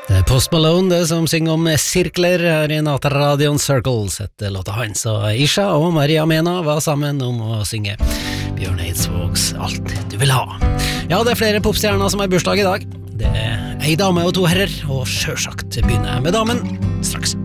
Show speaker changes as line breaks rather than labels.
Det Post Malone, det som synger om sirkler her i Natradion Circles etter låta hans, og Isha og Maria Mena var sammen om å synge Bjørn Eidsvågs Alt du vil ha. Ja, det flere popstjerner som har bursdag i dag. Det ei dame og to herrer, og selvsagt begynner jeg med damen straks.